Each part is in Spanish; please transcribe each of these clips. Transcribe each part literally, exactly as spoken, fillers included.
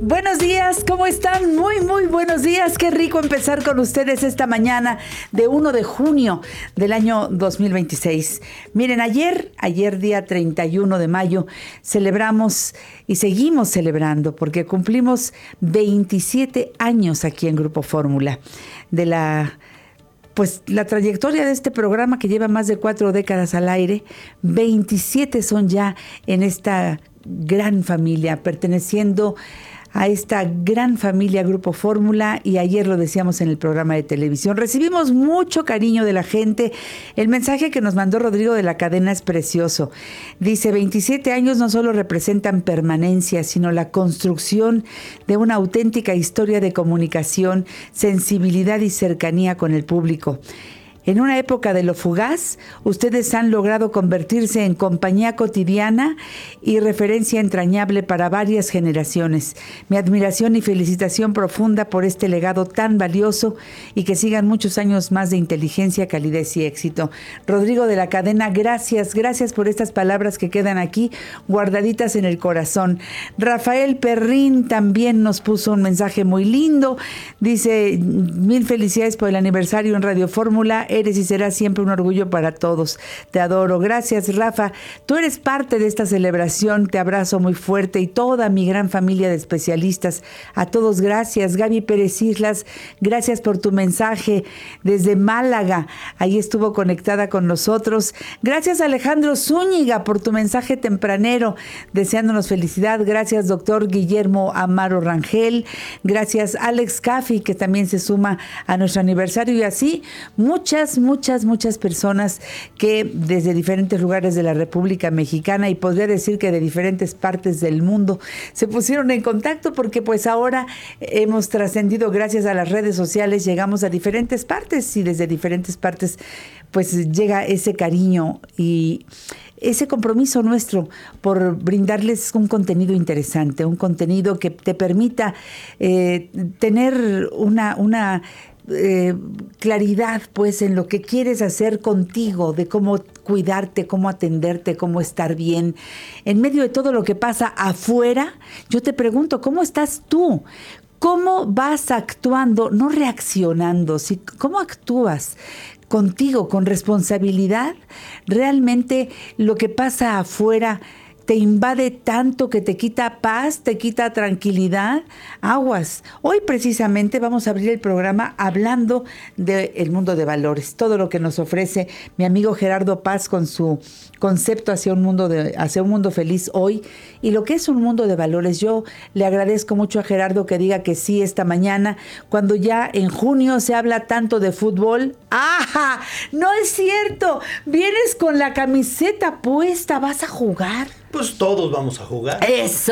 Buenos días, ¿cómo están? Muy, muy buenos días. Qué rico empezar con ustedes esta mañana de primero de junio del año dos mil veintiséis. Miren, ayer, ayer día treinta y uno de mayo, celebramos y seguimos celebrando porque cumplimos veintisiete años aquí en Grupo Fórmula de la... Pues la trayectoria de este programa que lleva más de cuatro décadas al aire, veintisiete son ya en esta gran familia, perteneciendo a esta gran familia Grupo Fórmula, y ayer lo decíamos en el programa de televisión. Recibimos mucho cariño de la gente. El mensaje que nos mandó Rodrigo de la Cadena es precioso. Dice, veintisiete años no solo representan permanencia, sino la construcción de una auténtica historia de comunicación, sensibilidad y cercanía con el público. En una época de lo fugaz, ustedes han logrado convertirse en compañía cotidiana y referencia entrañable para varias generaciones. Mi admiración y felicitación profunda por este legado tan valioso y que sigan muchos años más de inteligencia, calidez y éxito. Rodrigo de la Cadena, gracias, gracias por estas palabras que quedan aquí guardaditas en el corazón. Rafael Perrín también nos puso un mensaje muy lindo. Dice, mil felicidades por el aniversario en Radio Fórmula. Eres y serás siempre un orgullo para todos. Te adoro. Gracias, Rafa. Tú eres parte de esta celebración. Te abrazo muy fuerte y toda mi gran familia de especialistas. A todos, gracias. Gaby Pérez Islas, gracias por tu mensaje desde Málaga. Ahí estuvo conectada con nosotros. Gracias, Alejandro Zúñiga, por tu mensaje tempranero, deseándonos felicidad. Gracias, doctor Guillermo Amaro Rangel. Gracias, Alex Caffi, que también se suma a nuestro aniversario. Y así, muchas muchas, muchas personas que desde diferentes lugares de la República Mexicana, y podría decir que de diferentes partes del mundo, se pusieron en contacto porque pues ahora hemos trascendido gracias a las redes sociales, llegamos a diferentes partes y desde diferentes partes pues llega ese cariño y ese compromiso nuestro por brindarles un contenido interesante, un contenido que te permita eh, tener una... una Eh, claridad pues en lo que quieres hacer contigo, de cómo cuidarte, cómo atenderte, cómo estar bien. En medio de todo lo que pasa afuera, yo te pregunto, ¿cómo estás tú? ¿Cómo vas actuando? No reaccionando, ¿sí? ¿Cómo actúas? Contigo, con responsabilidad. Realmente lo que pasa afuera te invade tanto que te quita paz, te quita tranquilidad. Aguas. Hoy precisamente vamos a abrir el programa hablando del mundo de valores, todo lo que nos ofrece mi amigo Gerardo Paz con su concepto hacia un mundo de, hacia un mundo feliz hoy, y lo que es un mundo de valores. Yo le agradezco mucho a Gerardo que diga que sí esta mañana, cuando ya en junio se habla tanto de fútbol. ¡Ah! No es cierto. Vienes con la camiseta puesta, vas a jugar. Pues todos vamos a jugar. ¡Eso!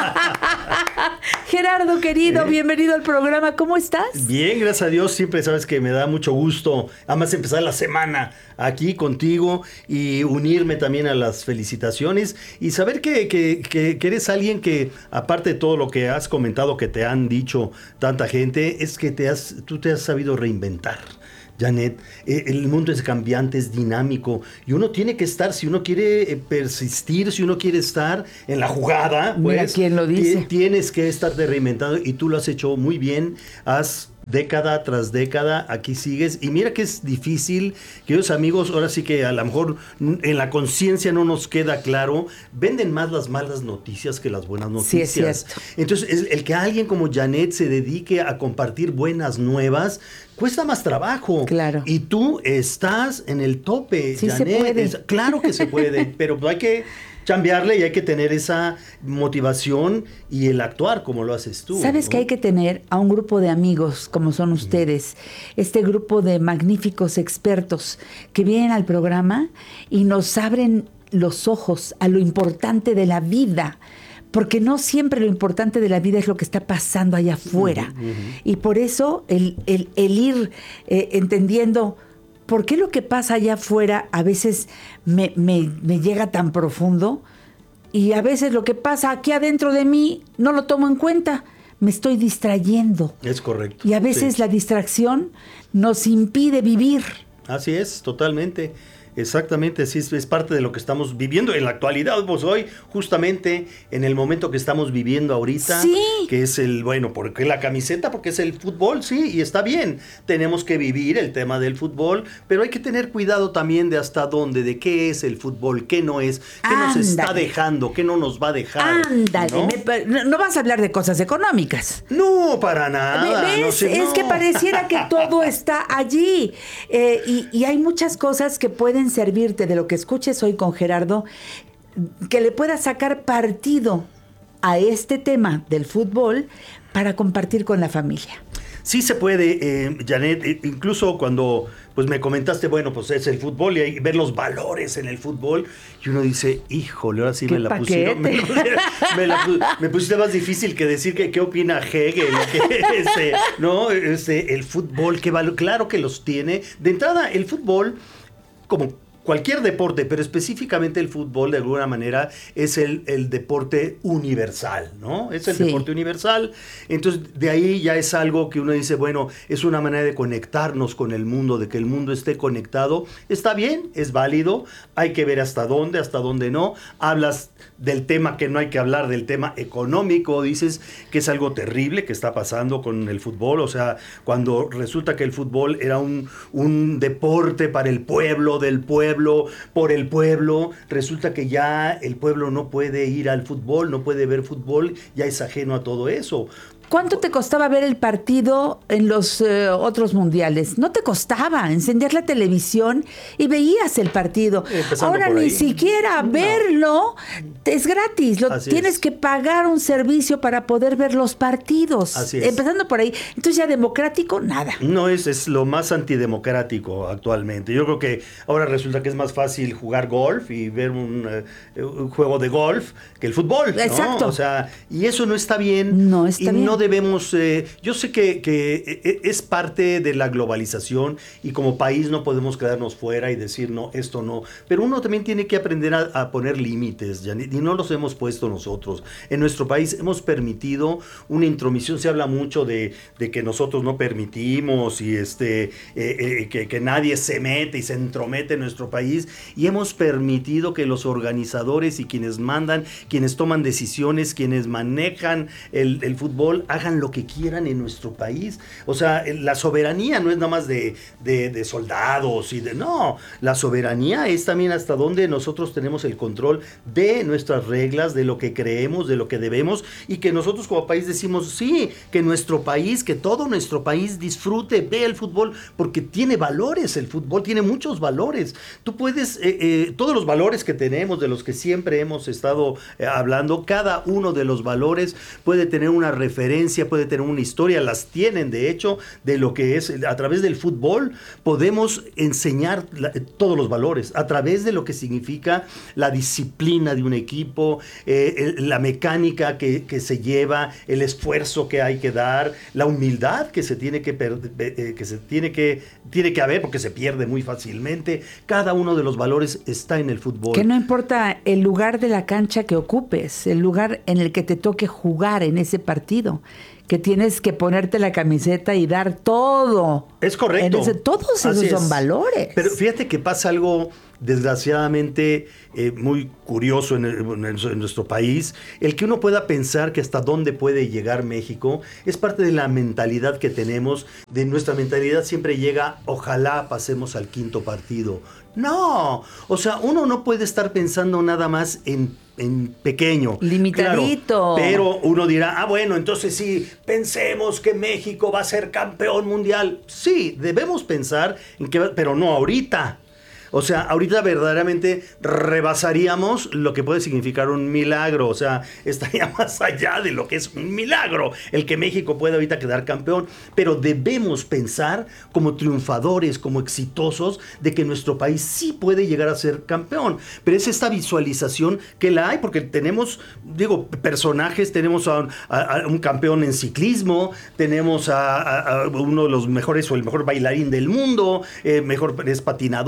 Gerardo, querido, ¿Eh? bienvenido al programa. ¿Cómo estás? Bien, gracias a Dios. Siempre sabes que me da mucho gusto, además, empezar la semana aquí contigo y unirme también a las felicitaciones y saber que, que, que, que eres alguien que, aparte de todo lo que has comentado, que te han dicho tanta gente, es que te has, tú te has sabido reinventar. Janet, eh, el mundo es cambiante, es dinámico, y uno tiene que estar, si uno quiere eh, persistir, si uno quiere estar en la jugada, pues, mira quién lo dice. Tienes que estarte reinventando, y tú lo has hecho muy bien. Has década tras década, aquí sigues, y mira que es difícil, queridos amigos, ahora sí que a lo mejor en la conciencia no nos queda claro, venden más las malas noticias que las buenas noticias. Sí, es cierto. Entonces, el, el que alguien como Janet se dedique a compartir buenas nuevas, cuesta más trabajo. Claro. Y tú estás en el tope, sí, Janet. se puede. Es, claro que se puede, pero hay que chambearle y hay que tener esa motivación y el actuar como lo haces tú. ¿Sabes ¿no? que hay que tener a un grupo de amigos como son ustedes? Este grupo de magníficos expertos que vienen al programa y nos abren los ojos a lo importante de la vida. Porque no siempre lo importante de la vida es lo que está pasando allá afuera. Uh-huh, uh-huh. Y por eso el, el, el ir eh, entendiendo por qué lo que pasa allá afuera a veces me, me, me llega tan profundo, y a veces lo que pasa aquí adentro de mí no lo tomo en cuenta. Me estoy distrayendo. Es correcto. Y a veces sí. La distracción nos impide vivir. Así es, totalmente. Exactamente, sí, es parte de lo que estamos viviendo en la actualidad, pues hoy, justamente en el momento que estamos viviendo ahorita, sí. que es el, bueno, porque la camiseta, porque es el fútbol, sí, y está bien. Tenemos que vivir el tema del fútbol, pero hay que tener cuidado también de hasta dónde, de qué es el fútbol, qué no es, qué Ándale. nos está dejando, qué no nos va a dejar. Ándale, ¿no? me- no, no vas a hablar de cosas económicas. No, para nada. ¿Ves? No sé, es no. que pareciera que todo está allí. Eh, y, y hay muchas cosas que pueden servirte de lo que escuches hoy con Gerardo, que le puedas sacar partido a este tema del fútbol para compartir con la familia. Sí se puede, eh, Janet, eh, incluso cuando pues me comentaste, bueno, pues es el fútbol y hay, ver los valores en el fútbol, y uno dice, híjole, ahora sí ¡Qué me la paquete! pusieron, me, me, la pu- me pusiste más difícil que decir que qué opina Hegel, que, este, no, este, el fútbol, qué valor, claro que los tiene. De entrada, el fútbol, como cualquier deporte, pero específicamente el fútbol, de alguna manera, es el, el deporte universal, ¿no? Es el Sí. deporte universal. Entonces, de ahí ya es algo que uno dice, bueno, es una manera de conectarnos con el mundo, de que el mundo esté conectado. Está bien, es válido, hay que ver hasta dónde, hasta dónde no. Hablas del tema que no hay que hablar, del tema económico, dices que es algo terrible que está pasando con el fútbol, o sea, cuando resulta que el fútbol era un, un deporte para el pueblo, del pueblo, por el pueblo, resulta que ya el pueblo no puede ir al fútbol, no puede ver fútbol, ya es ajeno a todo eso. ¿Cuánto te costaba ver el partido en los eh, otros mundiales? No te costaba encender la televisión y veías el partido. Empezando Ahora por ni ahí. siquiera No. verlo es gratis. Lo, Así tienes es. que pagar un servicio para poder ver los partidos. Así es. Empezando por ahí. Entonces ya democrático, nada. No, es, es lo más antidemocrático actualmente. Yo creo que ahora resulta que es más fácil jugar golf y ver un, eh, un juego de golf que el fútbol, ¿no? Exacto. O sea, y eso no está bien. No está y bien. no debemos... eh, yo sé que, que eh, es parte de la globalización y como país no podemos quedarnos fuera y decir, no, esto no. Pero uno también tiene que aprender a, a poner límites, Janet, y no los hemos puesto nosotros. En nuestro país hemos permitido una intromisión. Se habla mucho de, de que nosotros no permitimos y este, eh, eh, que, que nadie se mete y se entromete en nuestro país, y hemos permitido que los organizadores y quienes mandan, quienes toman decisiones, quienes manejan el, el fútbol, hagan lo que quieran en nuestro país. O sea, la soberanía no es nada más de, de, de soldados y de... No, la soberanía es también hasta donde nosotros tenemos el control de nuestras reglas, de lo que creemos, de lo que debemos, y que nosotros como país decimos, sí, que nuestro país, que todo nuestro país disfrute, vea el fútbol, porque tiene valores, el fútbol tiene muchos valores. Tú puedes, eh, eh, todos los valores que tenemos, de los que siempre hemos estado eh, hablando, cada uno de los valores puede tener una referencia, puede tener una historia, las tienen de hecho, de lo que es, a través del fútbol podemos enseñar la, todos los valores, a través de lo que significa la disciplina de un equipo, eh, el, la mecánica que, que se lleva, el esfuerzo que hay que dar, la humildad que se tiene que, per, eh, que, se tiene que, tiene que haber, porque se pierde muy fácilmente. Cada uno de los valores está en el fútbol. Que no importa el lugar de la cancha que ocupes, el lugar en el que te toque jugar en ese partido, que tienes que ponerte la camiseta y dar todo. Es correcto. En ese- todos esos Así son es. valores. Pero fíjate que pasa algo desgraciadamente eh, muy curioso en, el- en el- en nuestro país. El que uno pueda pensar que hasta dónde puede llegar México es parte de la mentalidad que tenemos. De nuestra mentalidad siempre llega, ojalá pasemos al quinto partido. No, o sea, uno no puede estar pensando nada más en, en pequeño. Limitadito. Claro, pero uno dirá, ah, bueno, entonces sí, pensemos que México va a ser campeón mundial. Sí, debemos pensar en que, va- pero no ahorita. O sea, ahorita verdaderamente rebasaríamos lo que puede significar un milagro. O sea, estaría más allá de lo que es un milagro el que México pueda ahorita quedar campeón. Pero debemos pensar como triunfadores, como exitosos, de que nuestro país sí puede llegar a ser campeón. Pero es esta visualización que la hay, porque tenemos, digo, personajes, tenemos a un, a- a un campeón en ciclismo, tenemos a, a- a uno de los mejores o el mejor bailarín del mundo, eh, mejores patinadores.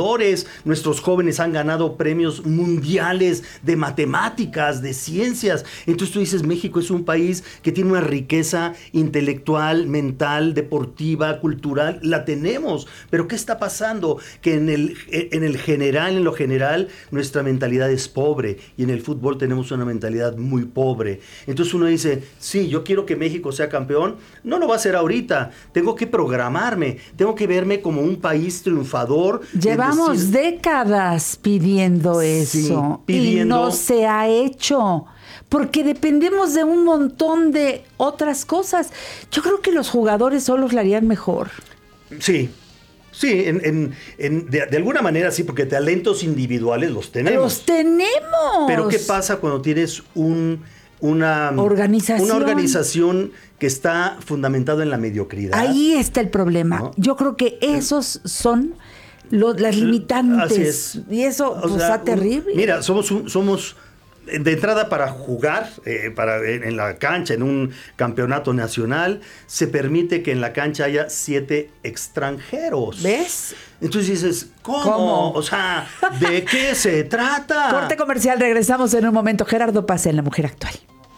nuestros jóvenes han ganado premios mundiales de matemáticas, de ciencias. Entonces tú dices, México es un país que tiene una riqueza intelectual, mental, deportiva, cultural, la tenemos. Pero ¿qué está pasando? Que en el, en el general, en lo general, nuestra mentalidad es pobre y en el fútbol tenemos una mentalidad muy pobre. Entonces uno dice, sí, yo quiero que México sea campeón, no lo va a hacer ahorita, tengo que programarme, tengo que verme como un país triunfador. Llevamos decir, décadas pidiendo sí, eso pidiendo, y no se ha hecho. Porque dependemos de un montón de otras cosas. Yo creo que los jugadores solos lo harían mejor. Sí, sí, en, en, en, de, de alguna manera sí, porque talentos individuales los tenemos. ¡Los tenemos! Pero ¿qué pasa cuando tienes un, una, organización. una organización que está fundamentado en la mediocridad? Ahí está el problema. ¿No? Yo creo que esos son los, las limitantes. Así es. Y eso o pues, sea, está terrible. Un, mira, somos un, somos... De entrada, para jugar eh, para, en, en la cancha, en un campeonato nacional, se permite que en la cancha haya siete extranjeros. ¿Ves? Entonces dices, ¿cómo? ¿Cómo? O sea, ¿de qué se trata? Corte comercial, regresamos en un momento. Gerardo Paz en La Mujer Actual.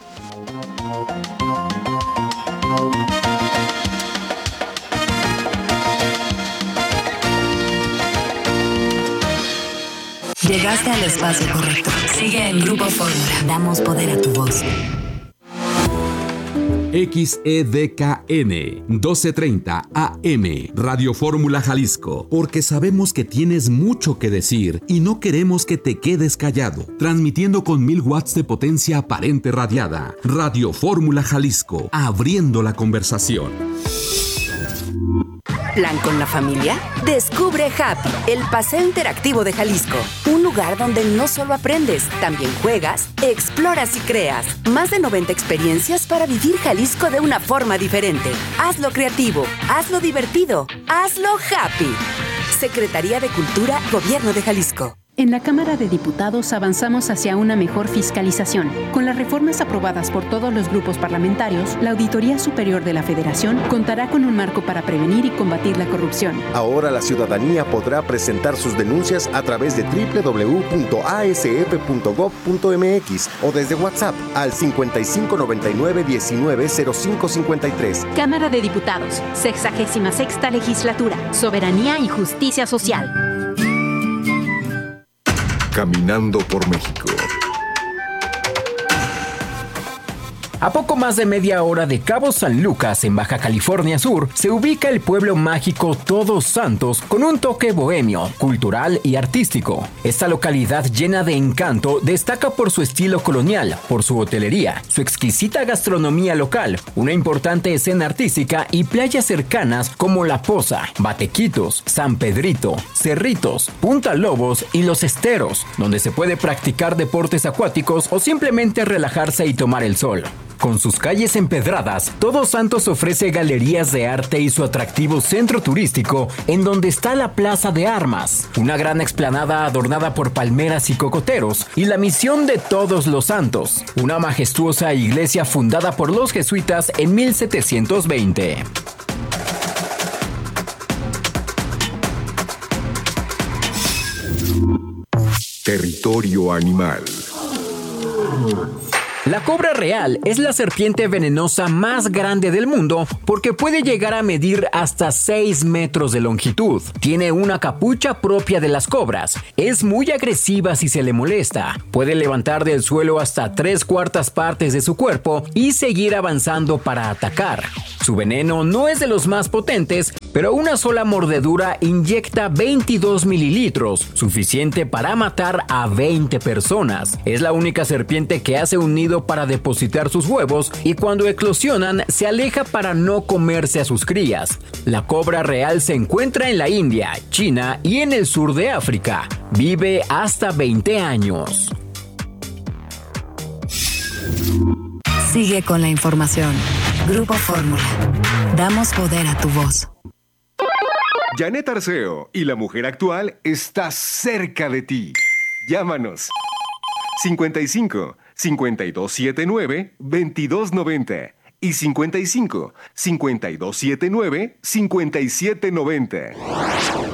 Llegaste al espacio correcto. Sigue en Grupo Fórmula. Damos poder a tu voz. X E D K N doce treinta A M Radio Fórmula Jalisco, porque sabemos que tienes mucho que decir y no queremos que te quedes callado. Transmitiendo con mil watts de potencia aparente radiada. Radio Fórmula Jalisco, abriendo la conversación. ¿Plan con la familia? Descubre Happy, el paseo interactivo de Jalisco. Un lugar donde no solo aprendes, también juegas, exploras y creas. Más de noventa experiencias para vivir Jalisco de una forma diferente. Hazlo creativo, hazlo divertido, hazlo happy. Secretaría de Cultura, Gobierno de Jalisco. En la Cámara de Diputados avanzamos hacia una mejor fiscalización. Con las reformas aprobadas por todos los grupos parlamentarios, la Auditoría Superior de la Federación contará con un marco para prevenir y combatir la corrupción. Ahora la ciudadanía podrá presentar sus denuncias a través de doble u doble u doble u punto a s f punto gob punto m x o desde WhatsApp al cincuenta y cinco noventa y nueve diecinueve cero cinco cincuenta y tres. Cámara de Diputados, sexagésima sexta Legislatura, Soberanía y Justicia Social. Caminando por México. A poco más de media hora de Cabo San Lucas, en Baja California Sur, se ubica el pueblo mágico Todos Santos con un toque bohemio, cultural y artístico. Esta localidad llena de encanto destaca por su estilo colonial, por su hotelería, su exquisita gastronomía local, una importante escena artística y playas cercanas como La Poza, Batequitos, San Pedrito, Cerritos, Punta Lobos y Los Esteros, donde se puede practicar deportes acuáticos o simplemente relajarse y tomar el sol. Con sus calles empedradas, Todos Santos ofrece galerías de arte y su atractivo centro turístico, en donde está la Plaza de Armas, una gran explanada adornada por palmeras y cocoteros, y la Misión de Todos los Santos, una majestuosa iglesia fundada por los jesuitas en mil setecientos veinte. Territorio animal. La cobra real es la serpiente venenosa más grande del mundo porque puede llegar a medir hasta seis metros de longitud. Tiene una capucha propia de las cobras. Es muy agresiva si se le molesta. Puede levantar del suelo hasta tres cuartas partes de su cuerpo y seguir avanzando para atacar. Su veneno no es de los más potentes, pero una sola mordedura inyecta veintidós mililitros, suficiente para matar a veinte personas. Es la única serpiente que hace un nido para depositar sus huevos y cuando eclosionan se aleja para no comerse a sus crías. La cobra real se encuentra en la India, China y en el sur de África. Vive hasta veinte años. Sigue con la información. Grupo Fórmula. Damos poder a tu voz. Janet Arceo y La Mujer Actual está cerca de ti. Llámanos. cincuenta y cinco, cincuenta y dos setenta y nueve, veintidós noventa y cincuenta y cinco, cincuenta y dos setenta y nueve, cincuenta y siete noventa.